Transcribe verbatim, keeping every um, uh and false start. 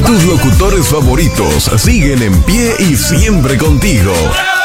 Tus locutores favoritos siguen en pie y siempre contigo.